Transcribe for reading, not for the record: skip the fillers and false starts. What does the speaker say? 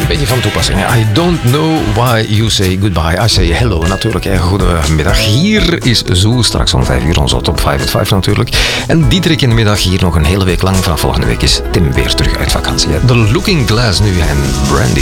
beetje van toepassing. I don't know why you say goodbye. I say hello natuurlijk. Goedemiddag. Hier is Zoo. Straks om 5 uur onze top 5 at 5 natuurlijk. En Diederik in de middag hier nog een hele week lang. Vanaf volgende week is Tim weer terug uit vakantie. The Looking Glass nu en Brandy.